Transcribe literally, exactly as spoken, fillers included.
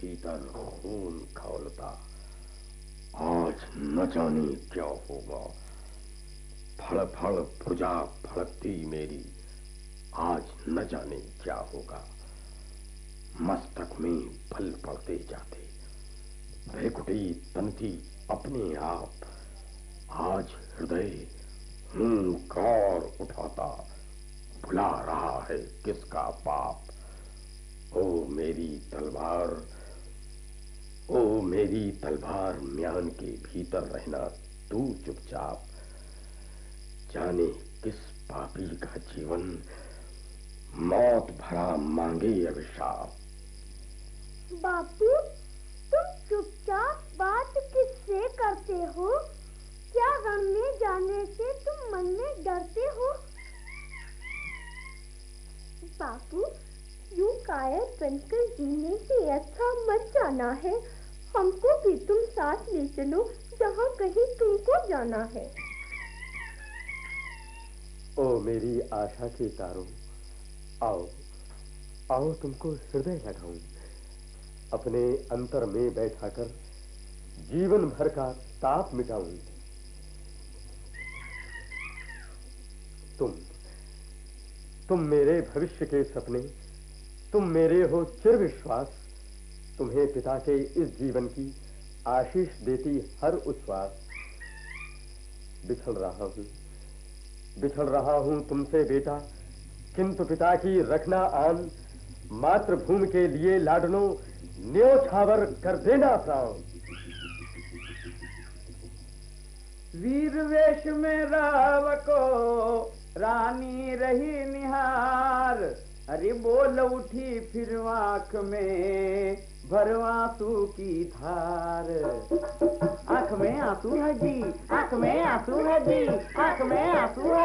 भीतर खून खौलता। आज न जाने क्या होगा। फड़ फड़ भुजा फड़कती मेरी, आज न जाने क्या होगा। मस्तक में बल पड़ते जाते, भैकुटी तनती अपने आप। आज हृदय हुंकार उठाता, भुला रहा है किसका पाप। ओ मेरी तलवार, ओ मेरी तलवार, म्यान के भीतर रहना तू चुपचाप। जाने किस पापी का जीवन मौत भरा मांगे अभिशाप। बापू, तुम चुपचाप बात किससे करते हो? क्या गम में जाने से तुम मन में डरते हो? बापू, यूं कायर बनकर जीने से अच्छा मत जाना है। हमको भी तुम साथ ले चलो जहाँ कहीं तुमको जाना है। ओ मेरी आशा के तारों, आओ आओ तुमको हृदय लगाऊं। अपने अंतर में बैठाकर जीवन भर का ताप मिटाऊं। तुम तुम मेरे भविष्य के सपने, तुम मेरे हो चिर विश्वास। तुम्हें पिता के इस जीवन की आशीष देती हर उच्छ्वास। बिछड़ रहा हूं बिछड़ रहा हूं तुमसे बेटा, किंतु पिता की रखना आन। मातृभूमि के लिए लाडनो, न्योछावर कर देना प्राण। वीर वेश में राव को रानी रही निहार। अरे बोल उठी फिर आंख में भर आंसू की धार। आंख में आंसू है जी, आंख में आंसू है जी, आंख में आंसू है।